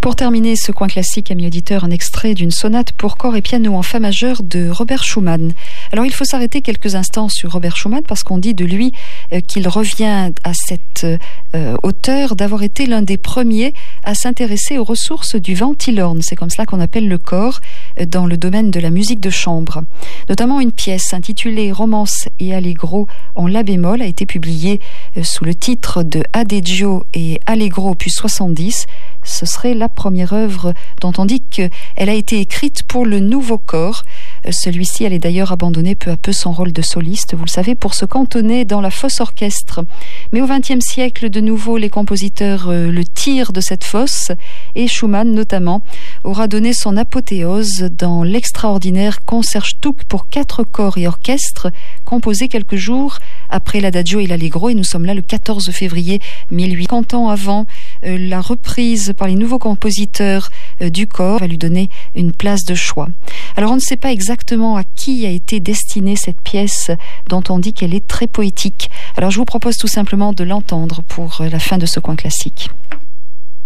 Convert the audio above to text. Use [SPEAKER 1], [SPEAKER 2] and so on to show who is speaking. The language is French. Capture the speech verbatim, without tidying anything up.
[SPEAKER 1] Pour terminer ce coin classique, amis auditeurs, un extrait d'une sonate pour corps et piano en fa majeur de Robert Schumann. Alors il faut s'arrêter quelques instants sur Robert Schumann parce qu'on dit de lui euh, qu'il revient à cette euh, hauteur d'avoir été l'un des premiers à s'intéresser aux ressources du ventilorn. C'est comme cela qu'on appelle le corps euh, dans le domaine de la musique de chambre. Notamment une pièce intitulée Romance et Allegro en la bémol a été publiée euh, sous le titre de Adagio et Allegro opus soixante-dix. Ce serait la première œuvre dont on dit qu'elle a été écrite pour le nouveau corps. Celui-ci allait d'ailleurs abandonner peu à peu son rôle de soliste, vous le savez, pour se cantonner dans la fosse orchestre. Mais au vingtième siècle, de nouveau, les compositeurs euh, le tirent de cette fosse et Schumann, notamment, aura donné son apothéose dans l'extraordinaire Concertstück pour quatre corps et orchestre, composé quelques jours après l'Adagio et l'Allegro, et nous sommes là le quatorze février mille huit cents ans avant euh, la reprise par les nouveaux compositeurs euh, du corps va lui donner une place de choix. Alors on ne sait pas exactement à qui a été destinée cette pièce dont on dit qu'elle est très poétique. Alors je vous propose tout simplement de l'entendre pour la fin de ce coin classique.